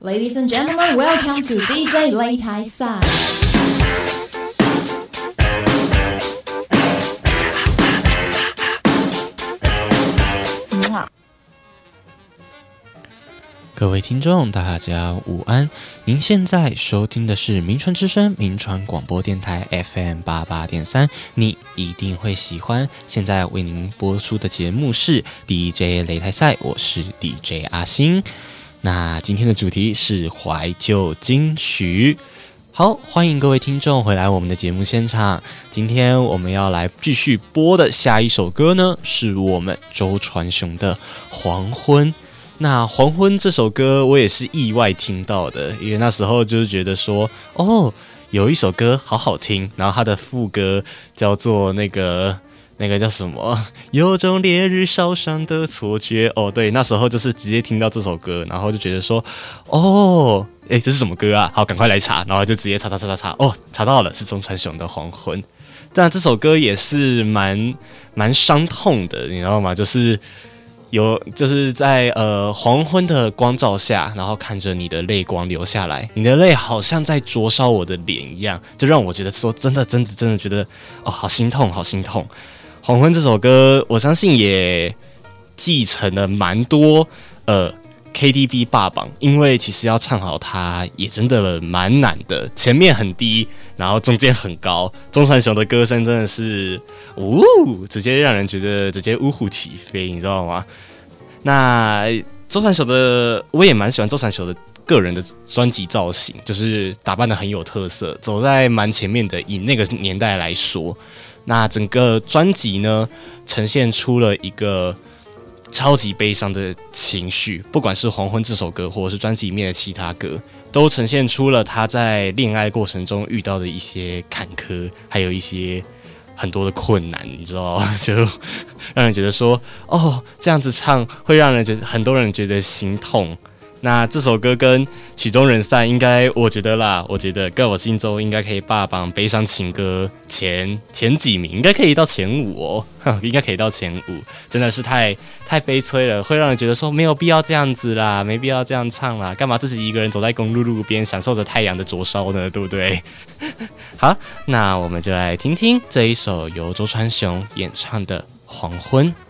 Ladies and gentlemen, welcome to DJ 擂台赛。 各位听众，大家午安！您现在收听的是民传之声民传广播电台 FM88.3，你一定会喜欢。现在为您播出的节目是 DJ 擂台赛，我是 DJ 阿星。那今天的主题是怀旧金曲。好，欢迎各位听众回来我们的节目现场。今天我们要来继续播的下一首歌呢，是我们周传雄的《黄昏》。那《黄昏》这首歌我也是意外听到的，因为那时候就是觉得说，哦，有一首歌好好听，然后它的副歌叫做那个叫什么？有种烈日烧伤的错觉。哦，对，那时候就是直接听到这首歌，然后就觉得说，哦，这是什么歌啊？好，赶快来查，然后就直接查，哦，查到了，是周传雄的《黄昏》。但这首歌也是蛮伤痛的，你知道吗？就是在黄昏的光照下，然后看着你的泪光流下来，你的泪好像在灼烧我的脸一样，就让我觉得说真的觉得哦，好心痛。黄昏这首歌，我相信也继承了蛮多KTV 霸榜，因为其实要唱好它也真的蛮难的，前面很低，然后中间很高。周传雄的歌声真的是直接让人觉得直接呜呼起飞，你知道吗？那周传雄的我也蛮喜欢周传雄的个人的专辑造型，就是打扮得很有特色，走在蛮前面的，以那个年代来说。那整个专辑呢，呈现出了一个超级悲伤的情绪，不管是《黄昏》这首歌，或者是专辑里面的其他歌，都呈现出了他在恋爱过程中遇到的一些坎坷，还有一些很多的困难，你知道吗？就让人觉得说，哦，这样子唱会让人觉得很多人觉得心痛。那这首歌跟曲终人散，应该我觉得在我心中应该可以霸榜悲伤情歌前几名，应该可以到前5哦，应该可以到前5，真的是太悲催了，会让人觉得说没有必要这样子啦，没必要这样唱啦，干嘛自己一个人走在公路边享受着太阳的灼烧呢？对不对？好，那我们就来听听这一首由周传雄演唱的《黄昏》。